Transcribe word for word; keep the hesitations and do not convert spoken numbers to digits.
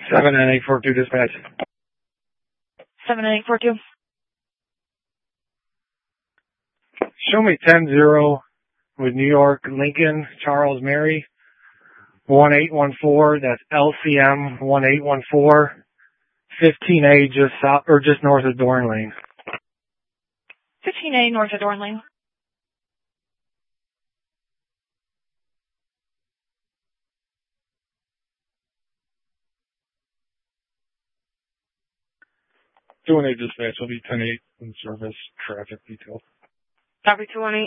seven and eight four two dispatch. seven and eight four two. Show me ten zero with New York, Lincoln, Charles, Mary, one eight one four. That's L C M one eight one four, fifteen A just south or just north of Dorn Lane. fifteen A north of Dorn Lane. two one eight dispatch will be ten eight in service traffic detail. Copy two one eight.